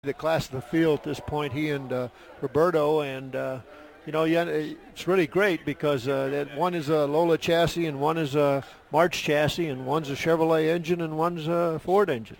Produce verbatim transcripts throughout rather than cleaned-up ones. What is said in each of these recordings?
the class of the field at this point, he and uh, Roberto, and uh, you know, yeah, it's really great because uh, that one is a Lola chassis and one is a March chassis and one's a Chevrolet engine and one's a Ford engine.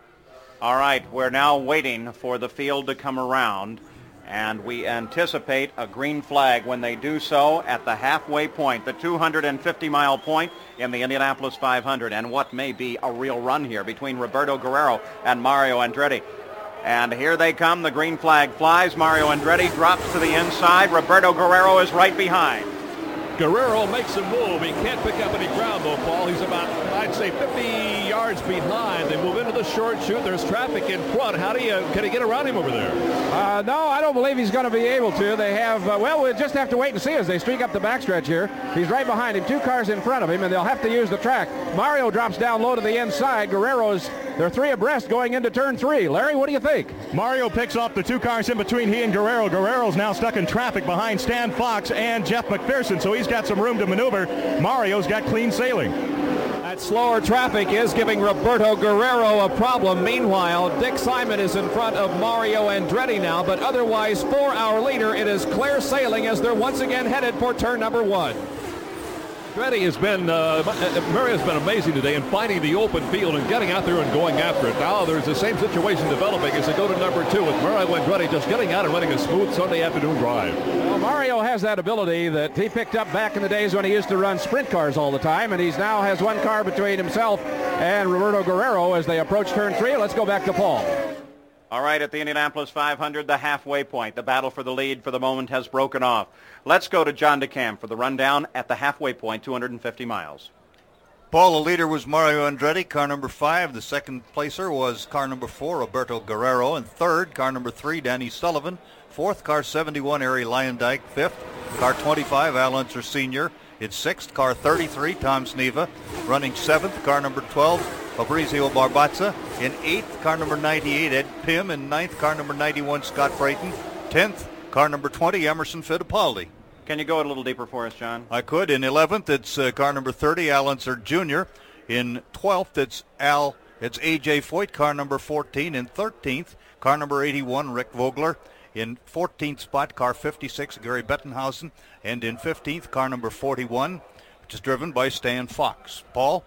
All right, we're now waiting for the field to come around, and we anticipate a green flag when they do so at the halfway point, the two hundred fifty mile point in the Indianapolis five hundred, and what may be a real run here between Roberto Guerrero and Mario Andretti. And here they come. The green flag flies. Mario Andretti drops to the inside. Roberto Guerrero is right behind. Guerrero makes a move. He can't pick up any ground, though, Paul. He's about, I'd say, fifty yards behind. They move into the short chute. There's traffic in front. How do you, can he get around him over there? Uh, no, I don't believe he's going to be able to. They have, uh, well, we'll just have to wait and see as they streak up the backstretch here. He's right behind him, two cars in front of him, and they'll have to use the track. Mario drops down low to the inside. Guerrero's, they're three abreast going into turn three. Larry, what do you think? Mario picks off the two cars in between he and Guerrero. Guerrero's now stuck in traffic behind Stan Fox and Jeff McPherson, so he's got some room to maneuver. Mario's got clean sailing. That slower traffic is giving Roberto Guerrero a problem. Meanwhile, Dick Simon is in front of Mario Andretti now, but otherwise, for our leader, it is clear sailing as they're once again headed for turn number one. Andretti has been, uh, Mario's been amazing today in finding the open field and getting out there and going after it. Now there's the same situation developing as they go to number two with Mario Andretti just getting out and running a smooth Sunday afternoon drive. Well, Mario has that ability that he picked up back in the days when he used to run sprint cars all the time, and he's now has one car between himself and Roberto Guerrero as they approach turn three. Let's go back to Paul. All right, at the Indianapolis five hundred, the halfway point. The battle for the lead for the moment has broken off. Let's go to John DeCam for the rundown at the halfway point, two hundred fifty miles. Paul, the leader was Mario Andretti, car number five. The second placer was car number four, Roberto Guerrero. And third, car number three, Danny Sullivan. Fourth, car seventy-one, Arie Luyendyk. Fifth, car twenty-five, Al Unser Senior In sixth, car thirty-three, Tom Sneva. Running seventh, car number twelve, Fabrizio Barbazza. In eighth, car number ninety-eight, Ed Pym. In ninth, car number ninety-one, Scott Brayton. tenth, car number twenty, Emerson Fittipaldi. Can you go a little deeper for us, John? I could. In eleventh, it's uh, car number thirty, Al Unser Junior In twelfth, it's Al, it's A J Foyt, car number fourteen. In thirteenth, car number eighty-one, Rick Vogler. In fourteenth spot, car fifty-six, Gary Bettenhausen. And in fifteenth, car number forty-one, which is driven by Stan Fox. Paul?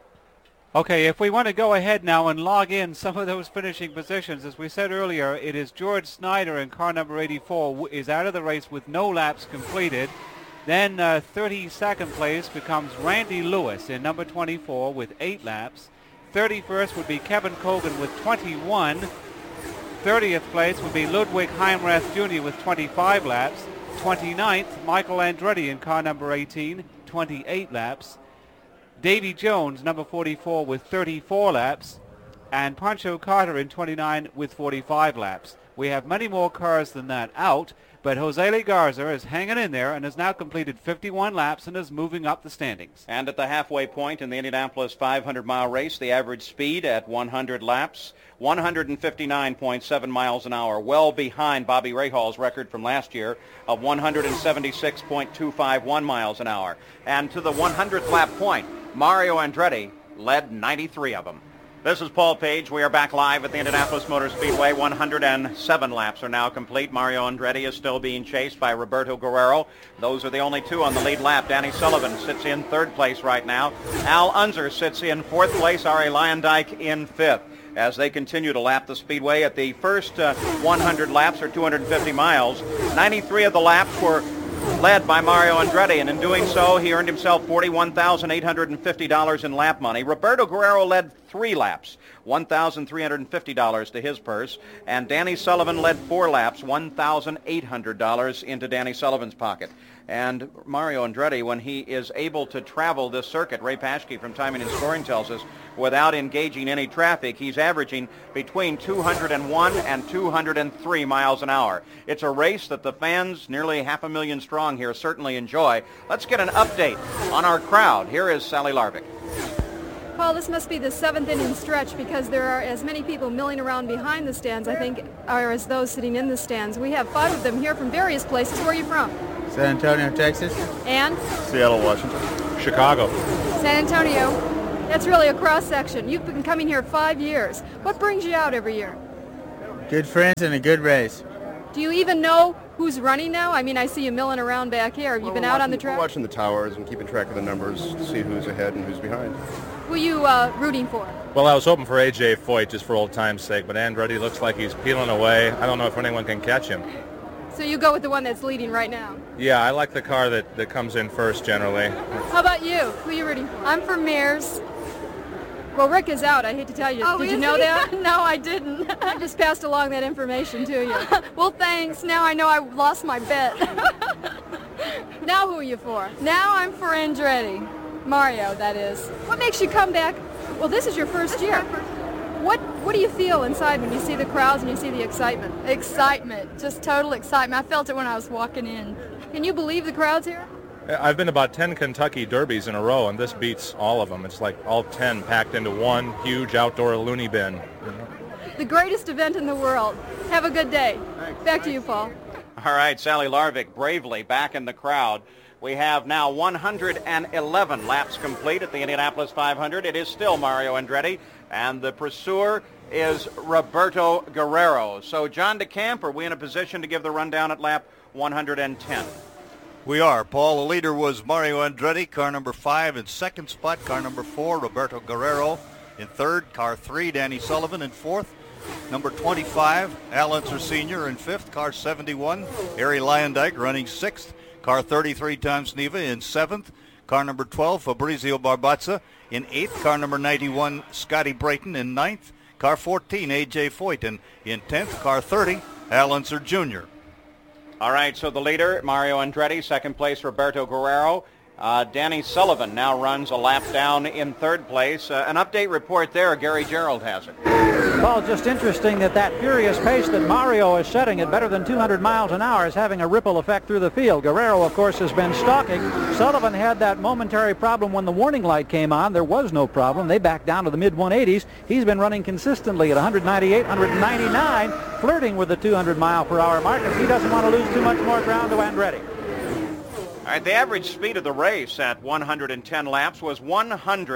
Okay, if we want to go ahead now and log in some of those finishing positions, as we said earlier, it is George Snyder in car number eighty-four is out of the race with no laps completed. Then uh, thirty-second place becomes Randy Lewis in number twenty-four with eight laps. thirty-first would be Kevin Cogan with twenty-one. thirtieth place would be Ludwig Heimrath Junior with twenty-five laps. twenty-ninth, Michael Andretti in car number eighteen, twenty-eight laps. Davy Jones, number forty-four, with thirty-four laps, and Pancho Carter in twenty-nine with forty-five laps. We have many more cars than that out, but Jose Lee Garza is hanging in there and has now completed fifty-one laps and is moving up the standings. And at the halfway point in the Indianapolis five hundred mile race, the average speed at one hundred laps, one hundred fifty-nine point seven miles an hour, well behind Bobby Rahal's record from last year of one hundred seventy-six point two five one miles an hour. And to the one hundredth lap point, Mario Andretti led ninety-three of them. This is Paul Page. We are back live at the Indianapolis Motor Speedway. one hundred seven laps are now complete. Mario Andretti is still being chased by Roberto Guerrero. Those are the only two on the lead lap. Danny Sullivan sits in third place right now. Al Unser sits in fourth place. Arie Luyendyk in fifth. As they continue to lap the speedway at the first uh, one hundred laps, or two hundred fifty miles, ninety-three of the laps were led by Mario Andretti, and in doing so, he earned himself forty-one thousand eight hundred fifty dollars in lap money. Roberto Guerrero led three laps, one thousand three hundred fifty dollars to his purse, and Danny Sullivan led four laps, one thousand eight hundred dollars into Danny Sullivan's pocket. And Mario Andretti, when he is able to travel this circuit, Ray Paschke from Timing and Scoring tells us, without engaging any traffic, he's averaging between two hundred one and two hundred three miles an hour. It's a race that the fans, nearly half a million strong here, certainly enjoy. Let's get an update on our crowd. Here is Sally Larvik. Paul, this must be the seventh inning stretch because there are as many people milling around behind the stands, I think, are as those sitting in the stands. We have five of them here from various places. Where are you from? San Antonio, Texas. And? Seattle, Washington. Chicago. San Antonio. That's really a cross-section. You've been coming here five years. What brings you out every year? Good friends and a good race. Do you even know who's running now? I mean, I see you milling around back here. Have you Well, been we're out watching, on the track? We're watching the towers and keeping track of the numbers to see who's ahead and who's behind. Who are you uh, rooting for? Well, I was hoping for A J Foyt just for old time's sake, but Andretti looks like he's peeling away. I don't know if anyone can catch him. So you go with the one that's leading right now? Yeah, I like the car that, that comes in first generally. How about you? Who are you rooting for? I'm for Mears. Well, Rick is out. I hate to tell you. Oh, Did you is know he? that? No, I didn't. I just passed along that information to you. Well, thanks. Now I know I lost my bet. Now who are you for? Now I'm for Andretti. Mario, that is. What makes you come back? Well, this is your first year. What What do you feel inside when you see the crowds and you see the excitement? Excitement. Just total excitement. I felt it when I was walking in. Can you believe the crowds here? I've been about ten Kentucky Derbies in a row, and this beats all of them. It's like all ten packed into one huge outdoor loony bin. The greatest event in the world. Have a good day. Back to you, Paul. All right, Sally Larvik bravely back in the crowd. We have now one hundred eleven laps complete at the Indianapolis five hundred. It is still Mario Andretti, and the pursuer is Roberto Guerrero. So, John DeCamp, are we in a position to give the rundown at lap one hundred ten? We are. Paul, the leader was Mario Andretti, car number five. In second spot, car number four, Roberto Guerrero. In third, car three, Danny Sullivan. In fourth, number twenty-five, Al Unser Senior. In fifth, car seventy-one, Harry Lyondike running sixth. Car thirty-three, Tom Sneva. In seventh, car number twelve, Fabrizio Barbazza. In eighth, car number ninety-one, Scotty Brayton. In ninth, car fourteen, A J Foyt. And in tenth, car thirty, Al Unser Junior All right, so the leader, Mario Andretti. Second place, Roberto Guerrero. Uh, Danny Sullivan now runs a lap down in third place. Uh, an update report there. Gary Gerald has it. Well, just interesting that that furious pace that Mario is setting at better than two hundred miles an hour is having a ripple effect through the field. Guerrero, of course, has been stalking. Sullivan had that momentary problem when the warning light came on. There was no problem. They backed down to the mid one eighties. He's been running consistently at one ninety-eight, one ninety-nine, flirting with the two hundred mile per hour mark, and he doesn't want to lose too much more ground to Andretti. All right, the average speed of the race at one hundred ten laps was one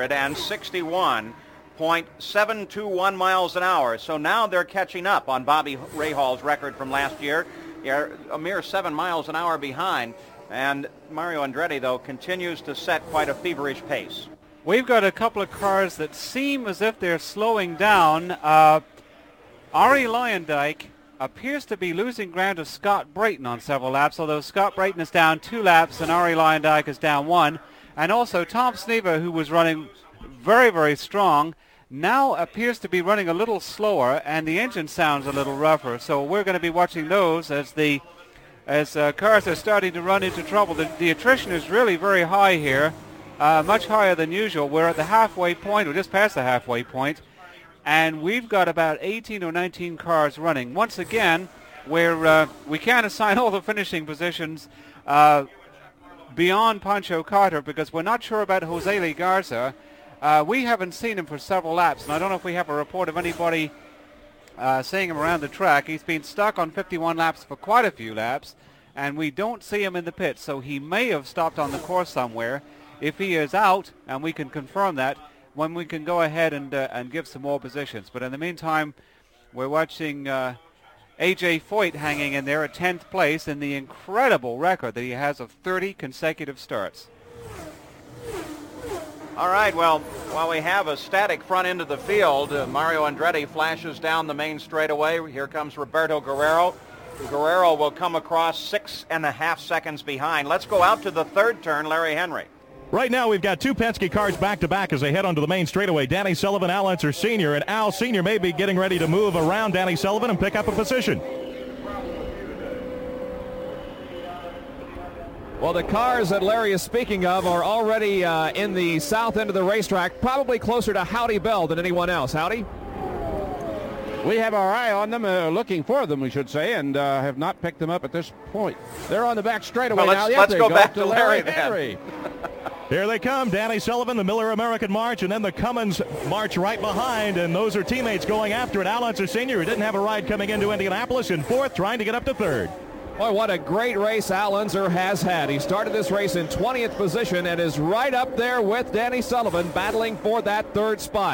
sixty-one point seven two one miles an hour. So now they're catching up on Bobby Rahall's record from last year. They're a mere seven miles an hour behind. And Mario Andretti, though, continues to set quite a feverish pace. We've got a couple of cars that seem as if they're slowing down. Uh, Ari Lyondike appears to be losing ground to Scott Brayton on several laps, although Scott Brayton is down two laps and Ari Lyondike is down one. And also Tom Sneva, who was running very, very strong, now appears to be running a little slower, and the engine sounds a little rougher. So we're going to be watching those as the as uh, cars are starting to run into trouble. The, the attrition is really very high here, uh, much higher than usual. We're at the halfway point, or just past the halfway point. And we've got about eighteen or nineteen cars running. Once again, we're, uh, we can't assign all the finishing positions uh, beyond Pancho Carter because we're not sure about Jose Lee Garza. Uh, we haven't seen him for several laps, and I don't know if we have a report of anybody uh, seeing him around the track. He's been stuck on fifty-one laps for quite a few laps, and we don't see him in the pits, so he may have stopped on the course somewhere. If he is out, and we can confirm that, when we can go ahead and uh, and give some more positions. But in the meantime, we're watching uh, A J Foyt hanging in there at tenth place in the incredible record that he has of thirty consecutive starts. All right, well, while we have a static front end of the field, uh, Mario Andretti flashes down the main straightaway. Here comes Roberto Guerrero. Guerrero will come across six and a half seconds behind. Let's go out to the third turn, Larry Henry. Right now, we've got two Penske cars back-to-back as they head onto the main straightaway. Danny Sullivan, Al Unser Senior, and Al Senior may be getting ready to move around Danny Sullivan and pick up a position. Well, the cars that Larry is speaking of are already uh, in the south end of the racetrack, probably closer to Howdy Bell than anyone else. Howdy? We have our eye on them, uh, looking for them, we should say, and uh, have not picked them up at this point. They're on the back straightaway well, now. Let's, Yep, let's go, go back to to Larry, Larry Henry. Here they come, Danny Sullivan, the Miller American March, and then the Cummins March right behind, and those are teammates going after it. Al Unser Senior, who didn't have a ride coming into Indianapolis, in fourth, trying to get up to third. Boy, what a great race Al Unser has had. He started this race in twentieth position and is right up there with Danny Sullivan battling for that third spot.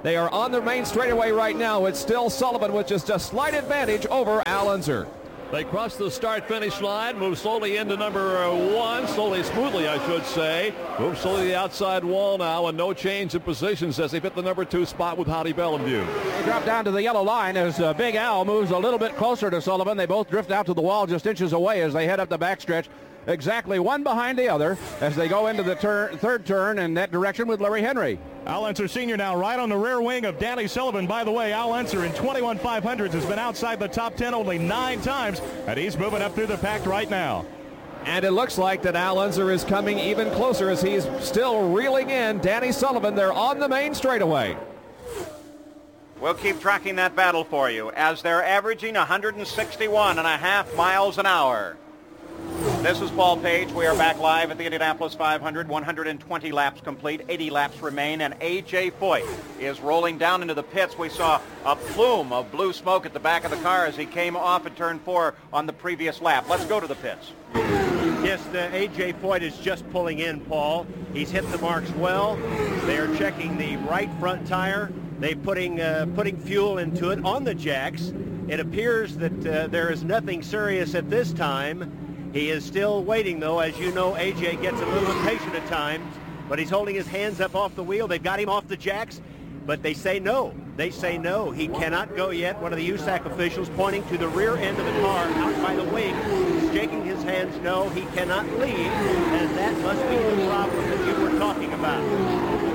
They are on the main straightaway right now. It's still Sullivan with just a slight advantage over Al Unser. They cross the start-finish line, move slowly into number uh, one, slowly, smoothly, I should say. Move slowly to the outside wall now, and no change in positions as they hit the number two spot with Howdy Bell in view. They drop down to the yellow line as uh, Big Al moves a little bit closer to Sullivan. They both drift out to the wall just inches away as they head up the backstretch, exactly one behind the other as they go into the tur- third turn in that direction with Larry Henry. Al Unser Senior now right on the rear wing of Danny Sullivan. By the way, Al Unser in twenty-one five hundreds has been outside the top ten only nine times, and he's moving up through the pack right now. And it looks like that Al Unser is coming even closer as he's still reeling in Danny Sullivan. They're on the main straightaway. We'll keep tracking that battle for you as they're averaging one sixty-one and a half miles an hour. This is Paul Page. We are back live at the Indianapolis five hundred. one hundred twenty laps complete. eighty laps remain, and A J Foyt is rolling down into the pits. We saw a plume of blue smoke at the back of the car as he came off at turn four on the previous lap. Let's go to the pits. Yes, the A J Foyt is just pulling in, Paul. He's hit the marks well. They are checking the right front tire. They're putting, uh, putting fuel into it on the jacks. It appears that uh, there is nothing serious at this time. He is still waiting, though. As you know, A J gets a little impatient at times, but he's holding his hands up off the wheel. They've got him off the jacks, but they say no. They say no. He cannot go yet. One of the U S A C officials pointing to the rear end of the car out by the wing, shaking his hands no. He cannot leave, and that must be the problem that you were talking about.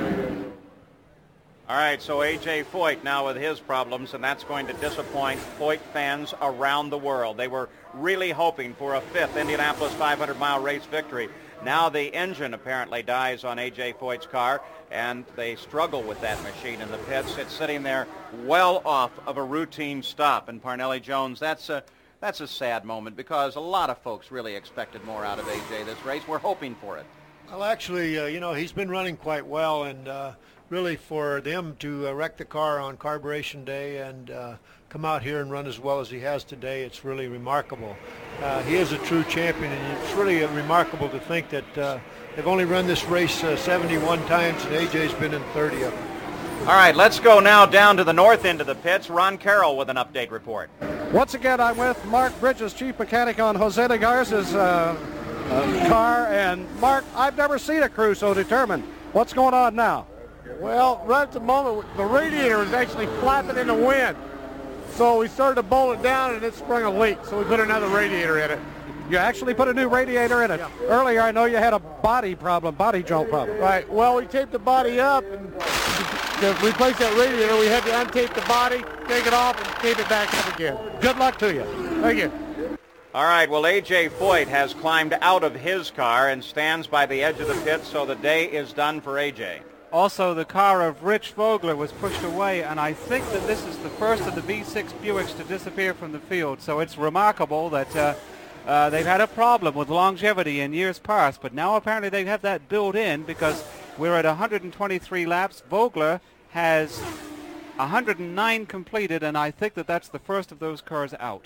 All right, so A J Foyt now with his problems, and that's going to disappoint Foyt fans around the world. They were really hoping for a fifth Indianapolis five hundred mile race victory. Now the engine apparently dies on A J Foyt's car, and they struggle with that machine in the pits. It's sitting there well off of a routine stop. And Parnelli Jones, that's a, that's a sad moment because a lot of folks really expected more out of A J this race. We're hoping for it. Well, actually, uh, you know, he's been running quite well, and uh, really for them to uh, wreck the car on Carburation Day and uh, come out here and run as well as he has today, it's really remarkable. Uh, he is a true champion, and it's really uh, remarkable to think that uh, they've only run this race uh, seventy-one times, and A J's been in thirty of them. All right, let's go now down to the north end of the pits. Ron Carroll with an update report. Once again, I'm with Mark Bridges, chief mechanic on Jose de Garza's uh, uh, car. And Mark, I've never seen a crew so determined. What's going on now? Well, right at the moment, the radiator was actually flapping in the wind. So we started to bolt it down, and it sprung a leak. So we put another radiator in it. You actually put a new radiator in it. Yeah. Earlier, I know you had a body problem, body joint problem. Right. Well, we taped the body up, and to replace that radiator, we had to untape the body, take it off, and tape it back up again. Good luck to you. Thank you. All right, well, A J Foyt has climbed out of his car and stands by the edge of the pit, so the day is done for A J. Also, the car of Rich Vogler was pushed away, and I think that this is the first of the V six Buicks to disappear from the field, so it's remarkable that uh, uh, they've had a problem with longevity in years past, but now apparently they have that built in because we're at one hundred twenty-three laps. Vogler has one hundred nine completed, and I think that that's the first of those cars out.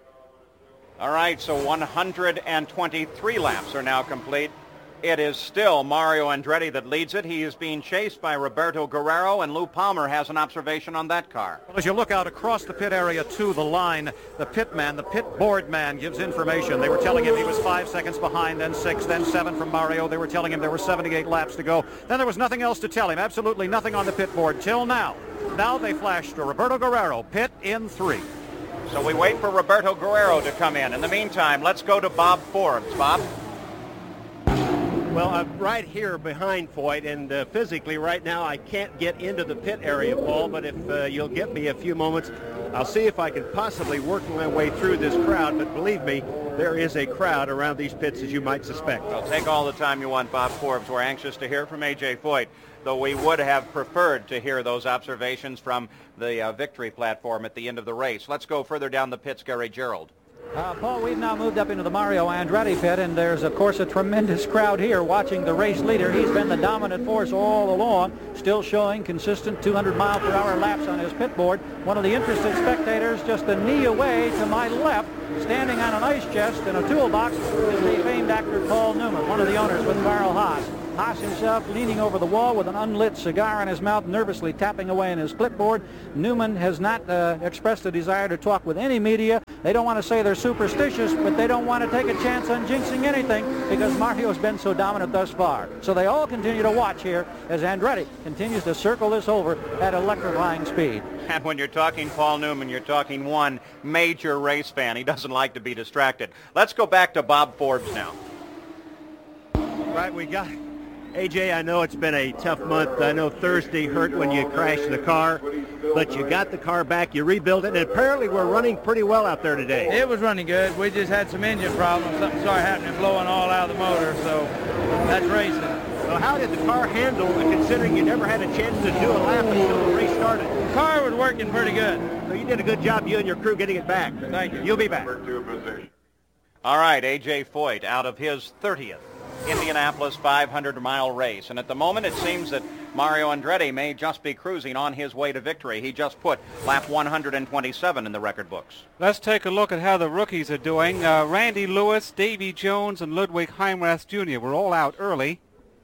All right, so one hundred twenty-three laps are now complete. It is still Mario Andretti that leads it. He is being chased by Roberto Guerrero, and Lou Palmer has an observation on that car. Well, as you look out across the pit area to the line, the pit man, the pit board man gives information. They were telling him he was five seconds behind, then six, then seven from Mario. They were telling him there were seventy-eight laps to go. Then there was nothing else to tell him, absolutely nothing on the pit board till now. Now they flash to Roberto Guerrero, pit in three. So we wait for Roberto Guerrero to come in. In the meantime, let's go to Bob Forbes. Bob? Well, I'm right here behind Foyt, and uh, physically right now I can't get into the pit area, Paul, but if uh, you'll give me a few moments, I'll see if I can possibly work my way through this crowd. But believe me, there is a crowd around these pits, as you might suspect. Well, take all the time you want, Bob Forbes. We're anxious to hear from A J Foyt, though we would have preferred to hear those observations from the uh, victory platform at the end of the race. Let's go further down the pits, Gary Gerald. Uh, Paul, we've now moved up into the Mario Andretti pit, and there's, of course, a tremendous crowd here watching the race leader. He's been the dominant force all along, still showing consistent two hundred mile per hour laps on his pit board. One of the interested spectators just a knee away to my left, standing on an ice chest in a toolbox, is the famed actor Paul Newman, one of the owners with Carl Haas. Haas himself leaning over the wall with an unlit cigar in his mouth, nervously tapping away in his clipboard. Newman has not uh, expressed a desire to talk with any media. They don't want to say they're superstitious, but they don't want to take a chance on jinxing anything because Mario's been so dominant thus far. So they all continue to watch here as Andretti continues to circle this over at electrifying speed. And when you're talking Paul Newman, you're talking one major race fan. He doesn't like to be distracted. Let's go back to Bob Forbes now. Right, we got A J, I know it's been a tough month. I know Thursday hurt when you crashed the car, but you got the car back, you rebuilt it, and apparently we're running pretty well out there today. It was running good. We just had some engine problems. Something started happening, blowing all out of the motor, so that's racing. So how did the car handle, considering you never had a chance to do a lap until the race started? The car was working pretty good. So you did a good job, you and your crew, getting it back. Thank you. You'll be back. All right, A J Foyt out of his thirtieth Indianapolis five hundred mile race. And at the moment, it seems that Mario Andretti may just be cruising on his way to victory. He just put lap one hundred twenty-seven in the record books. Let's take a look at how the rookies are doing. Uh, Randy Lewis, Davy Jones, and Ludwig Heimrath Junior were all out early.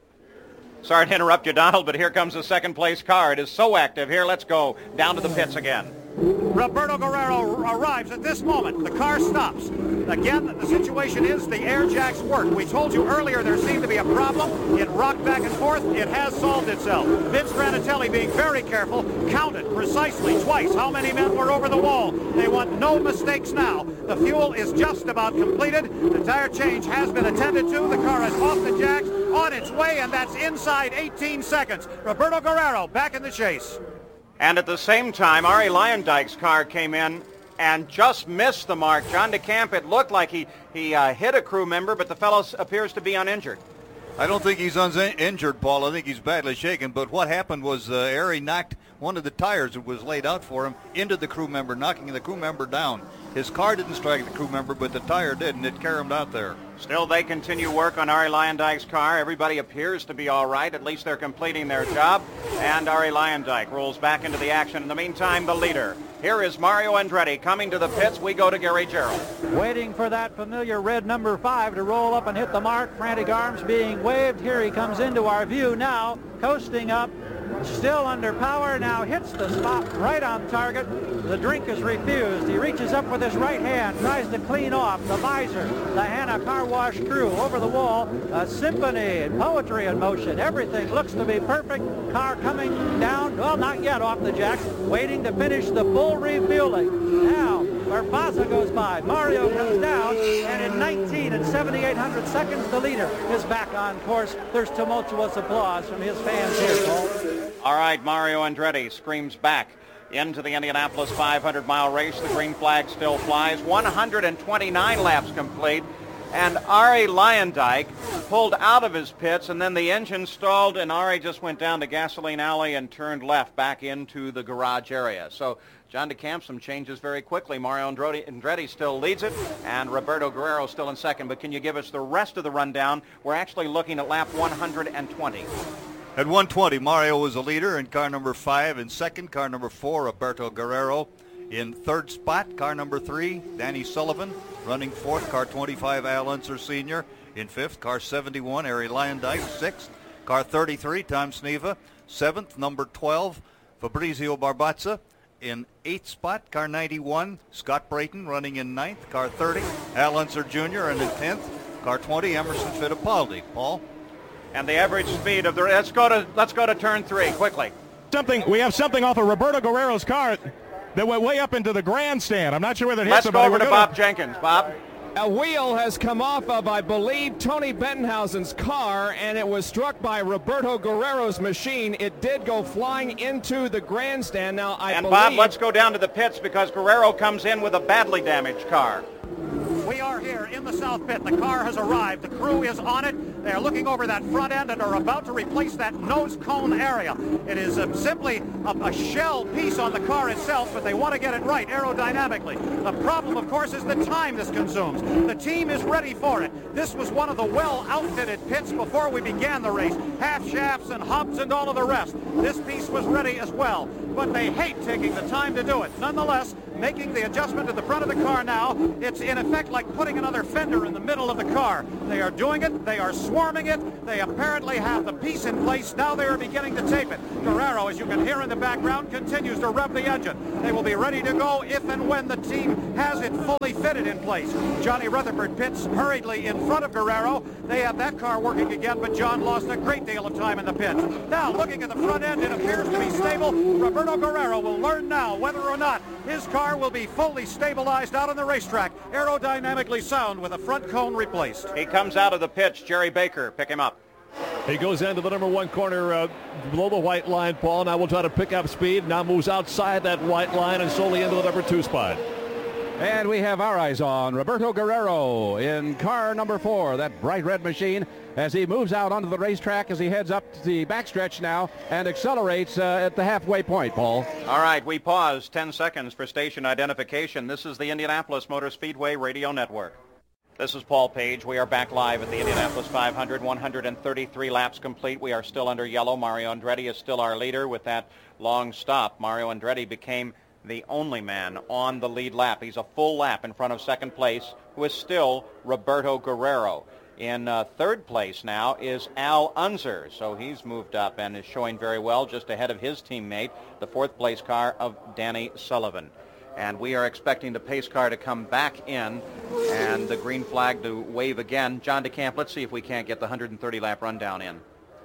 Sorry to interrupt you, Donald, but here comes the second place car. It is so active here. Let's go down to the pits again. Roberto Guerrero arrives at this moment. The car stops. Again, the situation is the air jacks work. We told you earlier there seemed to be a problem. It rocked back and forth. It has solved itself. Vince Granatelli being very careful, counted precisely twice how many men were over the wall. They want no mistakes now. The fuel is just about completed. The tire change has been attended to. The car is off the jacks, on its way, and that's inside eighteen seconds. Roberto Guerrero back in the chase. And at the same time, Arie Luyendyk's car came in and just missed the mark. John DeCamp, it looked like he, he uh, hit a crew member, but the fellow appears to be uninjured. I don't think he's uninjured, Paul. I think he's badly shaken. But what happened was uh, Arie knocked one of the tires that was laid out for him into the crew member, knocking the crew member down. His car didn't strike the crew member, but the tire did, and it carried him out there. Still, they continue work on Arie Luyendyk's car. Everybody appears to be all right. At least they're completing their job. And Arie Luyendyk rolls back into the action. In the meantime, the leader. Here is Mario Andretti coming to the pits. We go to Gary Gerould. Waiting for that familiar red number five to roll up and hit the mark. Frantic arms being waved. Here he comes into our view now, coasting up. Still under power, now hits the spot right on target. The drink is refused. He reaches up with his right hand, tries to clean off the visor. The Hanna Car Wash crew over the wall. A symphony and poetry in motion. Everything looks to be perfect. Car coming down, well, not yet off the jacks, waiting to finish the full refueling. Now, Barbaza goes by. Mario comes down, and in nineteen and seventy-eight hundred seconds, the leader is back on course. There's tumultuous applause from his fans here, Paul. All right, Mario Andretti screams back into the Indianapolis five hundred mile race. The green flag still flies. one hundred twenty-nine laps complete. And Arie Luyendyk pulled out of his pits, and then the engine stalled, and Arie just went down to Gasoline Alley and turned left back into the garage area. So John DeCamp, some changes very quickly. Mario Andretti, Andretti still leads it, and Roberto Guerrero still in second. But can you give us the rest of the rundown? We're actually looking at lap one hundred twenty. At one twenty, Mario was the leader in car number five. In second, car number four, Roberto Guerrero. In third spot, car number three, Danny Sullivan. Running fourth, car twenty-five, Al Unser Senior In fifth, car seventy-one, Arie Luyendyk. Sixth, car thirty-three, Tom Sneva. Seventh, number twelve, Fabrizio Barbazza. In eighth spot, car ninety-one, Scott Brayton. Running in ninth, car thirty, Al Unser Junior And in tenth, car twenty, Emerson Fittipaldi. Paul? And the average speed of the let's go to let's go to turn three quickly. Something we have something off of Roberto Guerrero's car that went way up into the grandstand. I'm not sure whether it hit let's somebody. Let's go over We're to gonna... Bob Jenkins. Bob. A wheel has come off of, I believe, Tony Bettenhausen's car, and it was struck by Roberto Guerrero's machine. It did go flying into the grandstand. Now, I and believe... Bob, let's go down to the pits because Guerrero comes in with a badly damaged car. We are here in the south pit. The car has arrived. The crew is on it. They are looking over that front end and are about to replace that nose cone area. It is uh, simply a, a shell piece on the car itself, but they want to get it right aerodynamically. The problem, of course, is the time this consumes. The team is ready for it. This was one of the well-outfitted pits before we began the race. Half shafts and hubs and all of the rest. This piece was ready as well, but they hate taking the time to do it. Nonetheless, making the adjustment to the front of the car now, it's in effect like putting another fender in the middle of the car. They are doing it. They are swarming it. They apparently have the piece in place. Now they are beginning to tape it. Guerrero, as you can hear in the background, continues to rev the engine. They will be ready to go if and when the team has it fully fitted in place. Johnny Rutherford pits hurriedly in front of Guerrero. They have that car working again, but John lost a great deal of time in the pits. Now, looking at the front end, it appears to be stable. Roberto Guerrero will learn now whether or not his car will be fully stabilized out on the racetrack, aerodynamically sound with a front cone replaced. He comes out of the pits. Jerry Baker, pick him up. He goes into the number one corner uh, below the white line, Paul. Now we'll try to pick up speed. Now moves outside that white line and slowly into the number two spot. And we have our eyes on Roberto Guerrero in car number four, that bright red machine, as he moves out onto the racetrack as he heads up to the backstretch now and accelerates uh, at the halfway point, Paul. All right, we pause ten seconds for station identification. This is the Indianapolis Motor Speedway Radio Network. This is Paul Page. We are back live at the Indianapolis five hundred, one hundred thirty-three laps complete. We are still under yellow. Mario Andretti is still our leader with that long stop. Mario Andretti became the only man on the lead lap. He's a full lap in front of second place, who is still Roberto Guerrero. In uh, third place now is Al Unser, so he's moved up and is showing very well, just ahead of his teammate, the fourth place car of Danny Sullivan. And we are expecting the pace car to come back in and the green flag to wave again. John DeCamp, let's see if we can't get the one hundred thirty lap rundown in.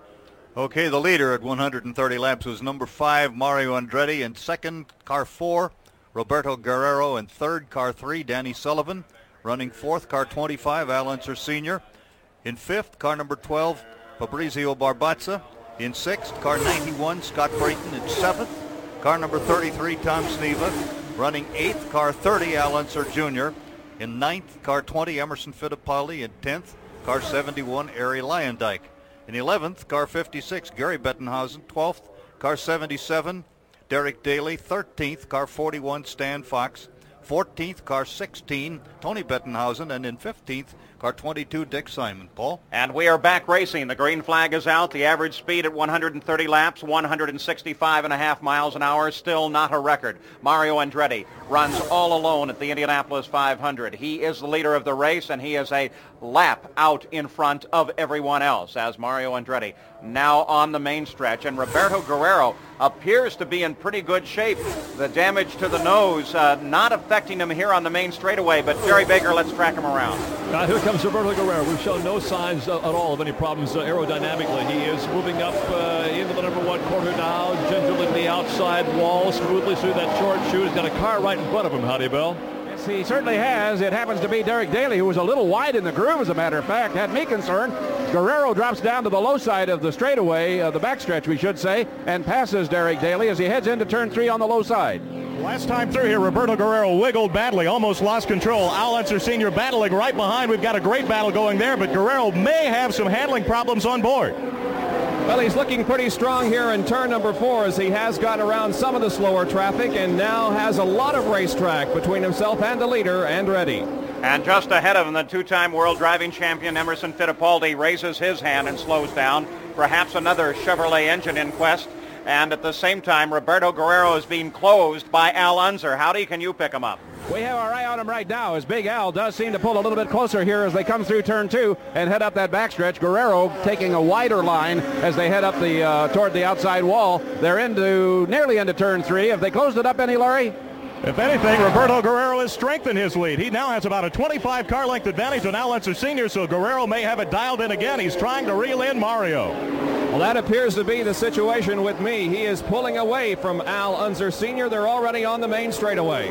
Okay, the leader at one hundred thirty laps was number five, Mario Andretti. In second, car four, Roberto Guerrero. In third, car three, Danny Sullivan. Running fourth, car twenty-five, Al Unser Senior In fifth, car number twelve, Fabrizio Barbazza. In sixth, car ninety-one, Scott Brayton. In seventh, car number thirty-three, Tom Sneva. Running eighth, car thirty, Al Unser Junior In ninth, car twenty, Emerson Fittipaldi. In tenth, car seventy-one, Arie Luyendyk. In eleventh, car fifty-six, Gary Bettenhausen. twelfth, car seventy-seven, Derek Daly. thirteenth, car forty-one, Stan Fox. fourteenth, car sixteen, Tony Bettenhausen. And in fifteenth, car twenty-two, Dick Simon. Paul? And we are back racing. The green flag is out. The average speed at one hundred thirty laps, one hundred sixty-five and a half miles an hour, still not a record. Mario Andretti runs all alone at the Indianapolis five hundred. He is the leader of the race, and he is a lap out in front of everyone else as Mario Andretti now on the main stretch. And Roberto Guerrero appears to be in pretty good shape. The damage to the nose uh, not affecting him here on the main straightaway, but Jerry Baker, let's track him around. Now here comes Roberto Guerrero. We've shown no signs uh, at all of any problems uh, aerodynamically. He is moving up uh, into the number one corner now, gingerly to the outside wall, smoothly through that short chute. He's got a car right in front of him, Howdy Bell. Yes, he certainly has. It happens to be Derek Daly, who was a little wide in the groove, as a matter of fact. Had me concerned. Guerrero drops down to the low side of the straightaway, uh, the backstretch, we should say, and passes Derek Daly as he heads into turn three on the low side. Last time through here, Roberto Guerrero wiggled badly, almost lost control. Al Unser Senior battling right behind. We've got a great battle going there, but Guerrero may have some handling problems on board. Well, he's looking pretty strong here in turn number four as he has gotten around some of the slower traffic and now has a lot of racetrack between himself and the leader, Andretti. And just ahead of him, the two-time world driving champion Emerson Fittipaldi raises his hand and slows down. Perhaps another Chevrolet engine in quest. And at the same time, Roberto Guerrero is being closed by Al Unser. Howdy, can you pick him up? We have our eye on him right now as Big Al does seem to pull a little bit closer here as they come through turn two and head up that backstretch. Guerrero taking a wider line as they head up the uh, toward the outside wall. They're into nearly into turn three. Have they closed it up any, Larry? If anything, Roberto Guerrero has strengthened his lead. He now has about a twenty-five car length advantage on Al Unser Senior, so Guerrero may have it dialed in again. He's trying to reel in Mario. Well, that appears to be the situation with me. He is pulling away from Al Unser Senior. They're already on the main straightaway.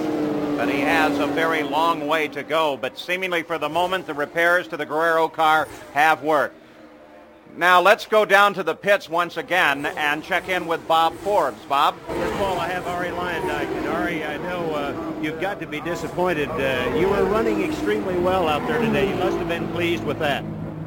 But he has a very long way to go. But seemingly for the moment, the repairs to the Guerrero car have worked. Now let's go down to the pits once again and check in with Bob Forbes. Bob? Yes, Paul, I have Arie Luyendyk. And Arie, I know uh, you've got to be disappointed. Uh, you were running extremely well out there today. You must have been pleased with that.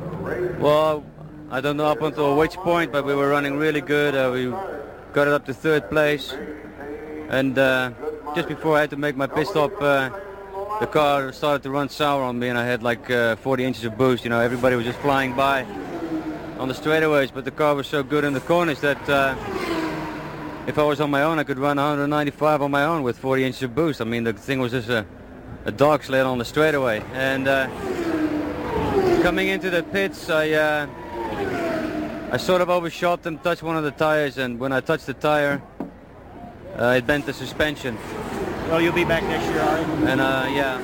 Well, I don't know up until which point, but we were running really good. Uh, we got it up to third place. And uh, just before I had to make my pit stop, uh, the car started to run sour on me, and I had like uh, forty inches of boost. You know, everybody was just flying by on the straightaways, but the car was so good in the corners that uh, if I was on my own, I could run one ninety-five on my own with forty inches of boost. I mean, the thing was just a, a dog sled on the straightaway. And uh, coming into the pits, I uh, I sort of overshot them, touched one of the tires, and when I touched the tire, uh, it bent the suspension. Well, you'll be back next year, all right? And uh, yeah.